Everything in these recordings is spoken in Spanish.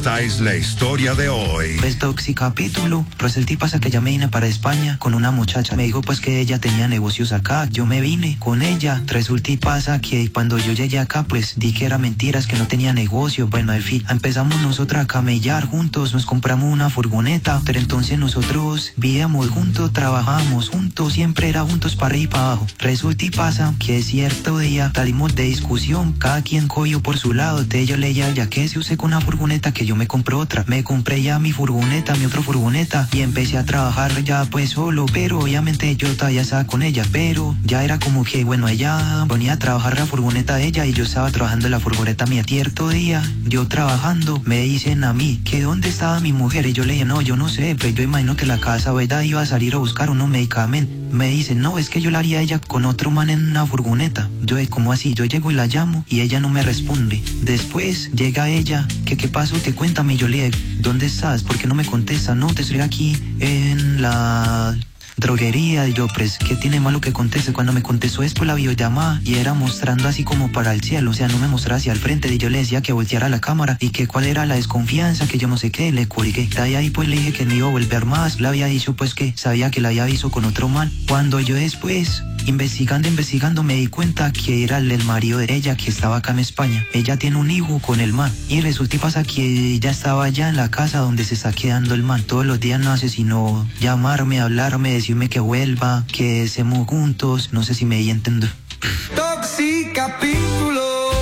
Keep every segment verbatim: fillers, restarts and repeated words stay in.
esta es la historia de hoy. Pues Toxicapítulo, pues el tipo pasa que ya me vine para España con una muchacha. Me dijo pues que ella tenía negocios acá. Yo me vine con ella. Resulta y pasa que cuando yo llegué acá, pues di que era mentiras, que no tenía negocio. Bueno, al fin, empezamos nosotros a camellar juntos, nos compramos una furgoneta, pero entonces nosotros vivíamos juntos, trabajábamos juntos, siempre era juntos para arriba y para abajo. Resulta y pasa que cierto día salimos de discusión, cada quien cogió por su lado. Entonces yo le dije, ya que se use con una furgoneta, que yo me compré otra. Me compré ya mi furgoneta, mi otra furgoneta, y empecé a trabajar ya pues solo, pero obviamente yo todavía estaba con ella, pero ya era como que, bueno, ella ponía a trabajar la furgoneta de ella y yo estaba trabajando en la furgoneta mía. Cierto día, yo trabajando, me dicen a mí, que dónde estaba mi mujer, y yo le dije, no, yo no sé, pues yo imagino que la casa, ¿verdad?, iba a salir a buscar unos medicamentos. Me dicen, no, es que yo la haría a ella con otro man en una furgoneta. Yo, ¿cómo así? Yo llego y la llamo y ella no me responde. Después llega ella, que qué pasó, que cuéntame. Yo le digo, ¿dónde estás? ¿Por qué no me contesta? No, te estoy aquí en la droguería. Y yo, pues, ¿qué tiene malo que conteste? Cuando me contestó después la videollamada y era mostrando así como para el cielo, o sea, no me mostraba hacia el frente, y yo le decía que volteara la cámara y que cuál era la desconfianza, que yo no sé qué, le colgué. De ahí pues le dije que no iba a volver más. Le había dicho pues que sabía que la había visto con otro man. Cuando yo después, investigando, investigando, me di cuenta que era el, el marido de ella, que estaba acá en España. Ella tiene un hijo con el man, y resulta y pasa que ella estaba allá en la casa donde se está quedando el man. Todos los días no hace sino llamarme, hablarme, decirme que vuelva, que estemos juntos. No sé si me di a entender. Toxicapítulo.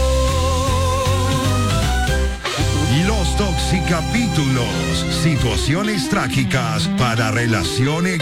Los Toxicapítulos, situaciones trágicas para relaciones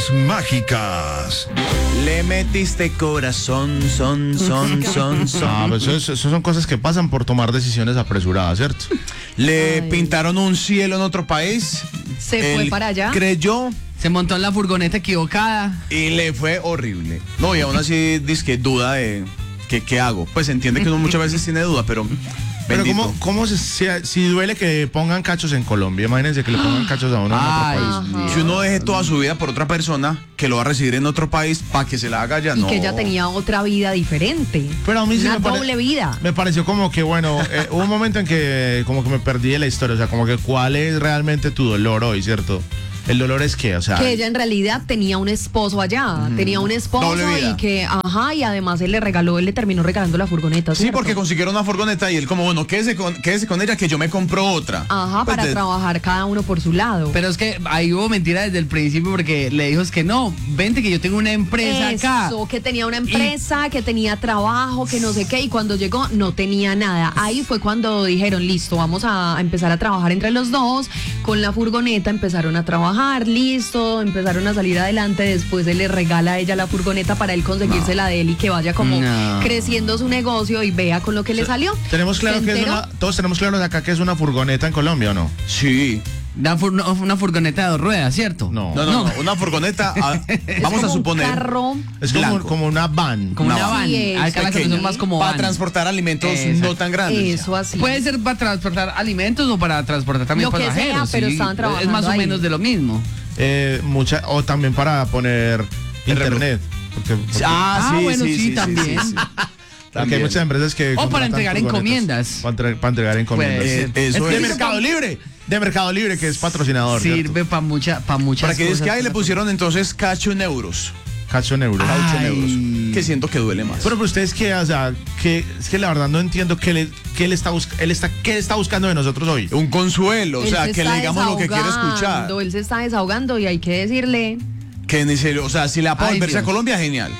mágicas. Le metiste corazón, son, son, son, son. Ah, pues eso, eso son cosas que pasan por tomar decisiones apresuradas, ¿cierto? Le Ay. pintaron un cielo en otro país. Se fue Él para allá. creyó Se montó en la furgoneta equivocada. y le fue horrible. No, y aún así dice que duda de que qué hago. Pues entiende que uno muchas veces tiene duda, pero Pero bendito. ¿cómo, cómo se, si, si duele que pongan cachos en Colombia? Imagínense que le pongan cachos a uno Ay, en otro país. que uno deje toda su vida por otra persona que lo va a recibir en otro país para que se la haga ya, Y no. que ella tenía otra vida diferente. Pero a mí sí Una me pare- doble vida. Me pareció como que, bueno, eh, hubo un momento en que como que me perdí de la historia. O sea, como que cuál es realmente tu dolor hoy, ¿cierto? El dolor es que, o sea... Que ella en realidad tenía un esposo allá, tenía un esposo Doble vida. y que, ajá, y además él le regaló, él le terminó regalando la furgoneta. Sí, ¿cierto? porque consiguieron una furgoneta y él como, bueno, quédese con, quédese con ella que yo me compro otra. Ajá, Pues para de- trabajar cada uno por su lado. Pero es que ahí hubo mentira desde el principio porque le dijo es que no, vente que yo tengo una empresa acá. Eso, que tenía una empresa, que tenía trabajo, que no sé qué, y cuando llegó no tenía nada. Ahí fue cuando dijeron, listo, vamos a empezar a trabajar entre los dos. Con la furgoneta empezaron a trabajar, listo, empezaron a salir adelante. Después él le regala a ella la furgoneta para él conseguirse la de él y que vaya como No. creciendo su negocio y vea con lo que le salió. Tenemos claro ¿Se que es enteró? una... Todos tenemos claro de acá que es una furgoneta en Colombia, ¿o no? Sí. Una, fur- no, una furgoneta de dos ruedas, ¿cierto? No. No, no, no, una furgoneta, a- Es vamos a como un suponer, carro. Es como, Blanco. como una van. Como una, Una van. van. Sí, Acá las pequeña, son más como para van. transportar alimentos Exacto. no tan grandes. Eso así. Puede ser para transportar alimentos o para transportar también Lo que sea, pasajeros. pero sí. estaban Es trabajando más o ahí. menos de lo mismo. Eh, mucha, o también para poner internet. Porque, porque- Ah, Ah, sí, bueno, sí, sí, sí, sí, también. sí, sí. porque hay También. muchas empresas que... O para contratan entregar furgonetas encomiendas. Para, entre- para entregar encomiendas. Puede Eh, ser. eso de es. Mercado Libre. De Mercado Libre, que es patrocinador. Sirve para mucha, para muchas Para que es cosas. que ahí le pusieron entonces cacho en euros. Cacho en euros. Cacho en Ay. euros. Que siento que duele más. Pero, pero ustedes que, o sea, que es que la verdad no entiendo qué le, qué le está buscando, él está, qué está buscando de nosotros hoy. Un consuelo, o Él sea, se que le está digamos lo que quiere escuchar. desahogando, Él se está desahogando y hay que decirle, Que en serio, o sea, si le da para Ay, volverse a Dios. Colombia, genial.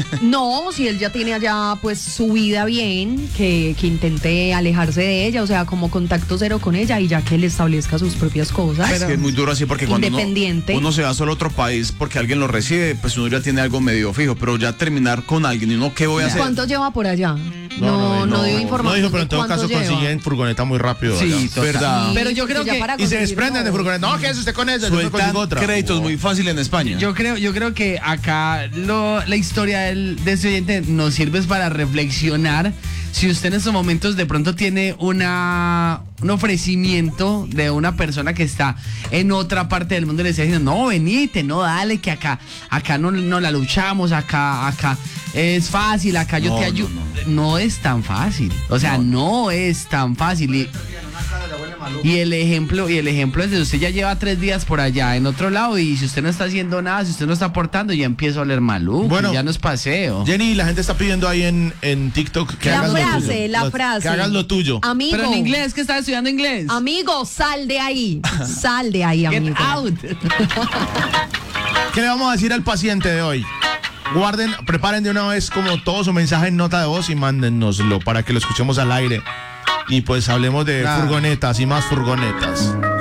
no, si él ya tiene allá pues su vida bien, que, que intente alejarse de ella, o sea, como contacto cero con ella y ya que él establezca sus propias cosas. Es que es muy duro así porque cuando uno, Independiente. uno se va solo a otro país porque alguien lo recibe, pues uno ya tiene algo medio fijo, pero ya terminar con alguien y uno, ¿qué voy a hacer? ¿Cuánto lleva por allá? No, no, dio información. No dijo, pero de en todo cuánto caso lleva. consiguen furgoneta muy rápido. Sí, allá. total. ¿Verdad? Pero yo creo ya que- para Y se conseguir, desprenden de no. furgoneta. No, que es usted con ella, yo me Sueltan consigo otra. créditos muy fácil en España. Yo creo, yo creo que acá lo, la historia del, de este oyente nos sirve para reflexionar. Si usted en estos momentos de pronto tiene una, un ofrecimiento de una persona que está en otra parte del mundo y le está diciendo, no, venite, no, dale, que acá, acá no, no la luchamos, acá, acá es fácil, acá yo No, te no, ayudo. no. No, es tan fácil. O sea, no, es tan fácil. Y Y el ejemplo, y el ejemplo es de usted ya lleva tres días por allá en otro lado y si usted no está haciendo nada, si usted no está aportando, ya empieza a oler maluco. Bueno, ya no es paseo. Jenny, la gente está pidiendo ahí en, en TikTok que La hagas lo frase, tuyo. la Lo- frase. Que hagas lo tuyo. Amigo. Pero en inglés, que está estudiando inglés. Amigo, sal de ahí. Sal de ahí, Get amigo. out. ¿Qué le vamos a decir al paciente de hoy? Guarden, preparen de una vez como todo su mensaje en nota de voz y mándennoslo para que lo escuchemos al aire. Y pues hablemos de Claro. furgonetas y más furgonetas.